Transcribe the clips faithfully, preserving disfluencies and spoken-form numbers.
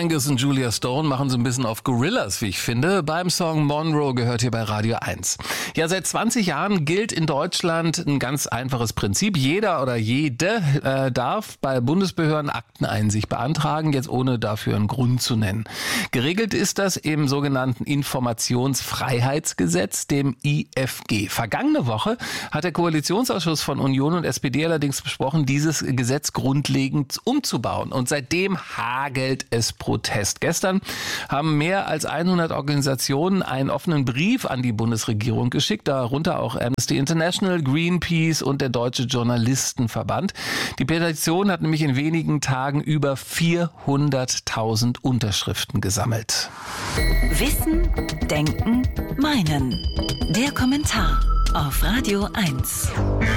Angus und Julia Stone machen so ein bisschen auf Gorillaz, wie ich finde. Beim Song Monroe gehört hier bei Radio eins. Ja, seit zwanzig Jahren gilt in Deutschland ein ganz einfaches Prinzip. Jeder oder jede äh, darf bei Bundesbehörden Akteneinsicht beantragen, jetzt ohne dafür einen Grund zu nennen. Geregelt ist das im sogenannten Informationsfreiheitsgesetz, dem I F G. Vergangene Woche hat der Koalitionsausschuss von Union und S P D allerdings besprochen, dieses Gesetz grundlegend umzubauen. Und seitdem hagelt es Protest. Gestern haben mehr als hundert Organisationen einen offenen Brief an die Bundesregierung geschickt, darunter auch Amnesty International, Greenpeace und der Deutsche Journalistenverband. Die Petition hat nämlich in wenigen Tagen über vierhunderttausend Unterschriften gesammelt. Wissen, Denken, Meinen. Der Kommentar auf Radio eins.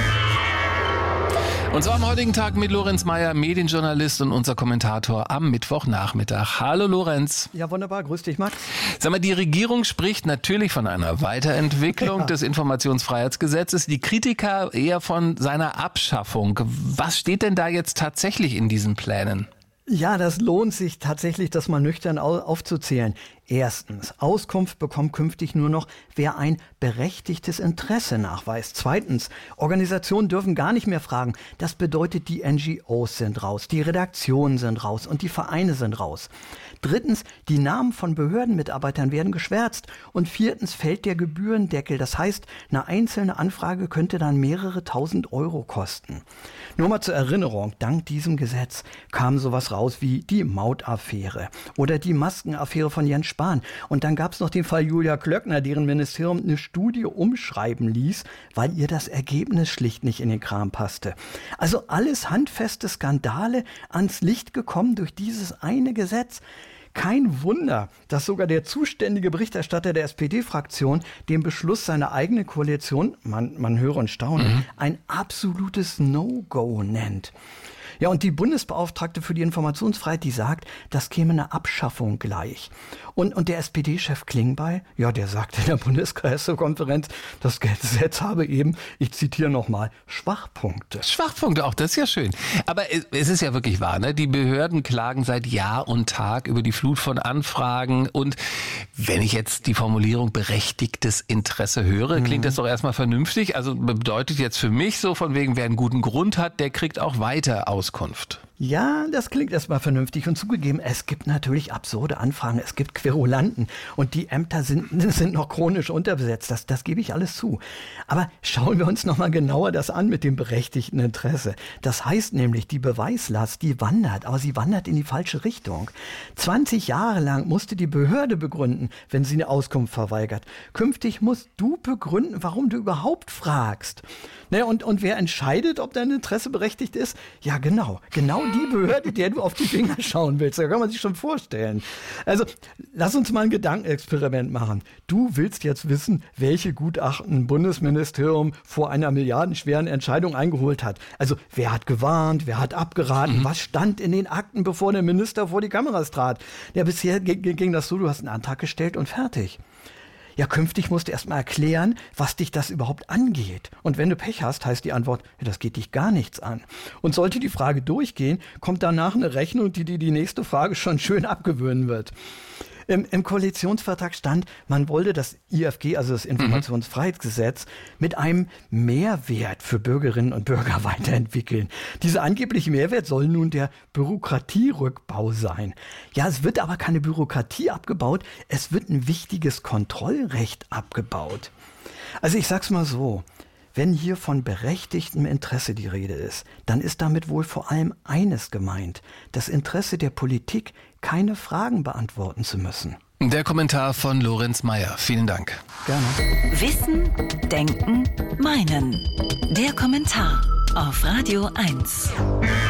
Und zwar am heutigen Tag mit Lorenz Meyer, Medienjournalist und unser Kommentator am Mittwochnachmittag. Hallo Lorenz. Ja, wunderbar. Grüß dich, Max. Sag mal, die Regierung spricht natürlich von einer Weiterentwicklung ja. des Informationsfreiheitsgesetzes. Die Kritiker eher von seiner Abschaffung. Was steht denn da jetzt tatsächlich in diesen Plänen? Ja, das lohnt sich tatsächlich, das mal nüchtern aufzuzählen. Erstens, Auskunft bekommt künftig nur noch, wer ein berechtigtes Interesse nachweist. Zweitens, Organisationen dürfen gar nicht mehr fragen. Das bedeutet, die N G Os sind raus, die Redaktionen sind raus und die Vereine sind raus. Drittens, die Namen von Behördenmitarbeitern werden geschwärzt. Und viertens fällt der Gebührendeckel. Das heißt, eine einzelne Anfrage könnte dann mehrere tausend Euro kosten. Nur mal zur Erinnerung, dank diesem Gesetz kam sowas raus wie die Mautaffäre oder die Maskenaffäre von Jens Spahn. Und dann gab es noch den Fall Julia Klöckner, deren Ministerium eine Studie umschreiben ließ, weil ihr das Ergebnis schlicht nicht in den Kram passte. Also alles handfeste Skandale ans Licht gekommen durch dieses eine Gesetz. Kein Wunder, dass sogar der zuständige Berichterstatter der S P D-Fraktion den Beschluss seiner eigenen Koalition, man, man höre und staune, mhm. ein absolutes No-Go nennt. Ja, und die Bundesbeauftragte für die Informationsfreiheit, die sagt, das käme eine Abschaffung gleich. Und, und der S P D-Chef Klingbeil, ja, der sagt in der Bundespressekonferenz, das Gesetz habe eben, ich zitiere nochmal, Schwachpunkte. Schwachpunkte, auch das ist ja schön. Aber es ist ja wirklich wahr, ne? Die Behörden klagen seit Jahr und Tag über die Flut von Anfragen. Und wenn ich jetzt die Formulierung berechtigtes Interesse höre, mhm. klingt das doch erstmal vernünftig. Also bedeutet jetzt für mich so von wegen, wer einen guten Grund hat, der kriegt auch weiter Auskunft. Ja, das klingt erstmal vernünftig und zugegeben, es gibt natürlich absurde Anfragen, es gibt Querulanten und die Ämter sind, sind noch chronisch unterbesetzt, das, das gebe ich alles zu. Aber schauen wir uns nochmal genauer das an mit dem berechtigten Interesse. Das heißt nämlich, die Beweislast, die wandert, aber sie wandert in die falsche Richtung. zwanzig Jahre lang musste die Behörde begründen, wenn sie eine Auskunft verweigert. Künftig musst du begründen, warum du überhaupt fragst. Ne, und, und wer entscheidet, ob dein Interesse berechtigt ist? Ja, genau, genau die Behörde, der du auf die Finger schauen willst. Da kann man sich schon vorstellen. Also, lass uns mal ein Gedankenexperiment machen. Du willst jetzt wissen, welche Gutachten ein Bundesministerium vor einer milliardenschweren Entscheidung eingeholt hat. Also, wer hat gewarnt, wer hat abgeraten, mhm. was stand in den Akten, bevor der Minister vor die Kameras trat? Ja, bisher g- ging das so, du hast einen Antrag gestellt und fertig. Ja, künftig musst du erst mal erklären, was dich das überhaupt angeht. Und wenn du Pech hast, heißt die Antwort, ja, das geht dich gar nichts an. Und sollte die Frage durchgehen, kommt danach eine Rechnung, die dir die nächste Frage schon schön abgewöhnen wird. Im, Im Koalitionsvertrag stand, man wollte das I F G, also das Informationsfreiheitsgesetz, mit einem Mehrwert für Bürgerinnen und Bürger weiterentwickeln. Dieser angebliche Mehrwert soll nun der Bürokratierückbau sein. Ja, es wird aber keine Bürokratie abgebaut, es wird ein wichtiges Kontrollrecht abgebaut. Also ich sag's mal so, wenn hier von berechtigtem Interesse die Rede ist, dann ist damit wohl vor allem eines gemeint: das Interesse der Politik, keine Fragen beantworten zu müssen. Der Kommentar von Lorenz Meyer. Vielen Dank. Gerne. Wissen, Denken, Meinen. Der Kommentar auf Radio eins.